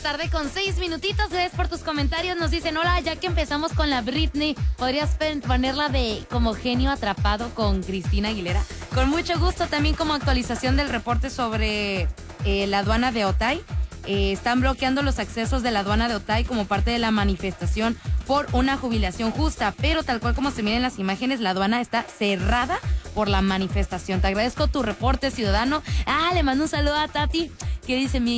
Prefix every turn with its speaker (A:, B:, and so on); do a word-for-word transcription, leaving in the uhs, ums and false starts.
A: tarde con seis minutitos. Gracias por tus comentarios. Nos dicen, hola, ya que empezamos con la Britney, ¿podrías ponerla de como genio atrapado con Cristina Aguilera? Con mucho gusto. También como actualización del reporte sobre eh, la aduana de Otay. Eh, están bloqueando los accesos de la aduana de Otay como parte de la manifestación por una jubilación justa, pero tal cual como se miran las imágenes, la aduana está cerrada por la manifestación. Te agradezco tu reporte, ciudadano. Ah, le mando un saludo a Tati, que dice, mi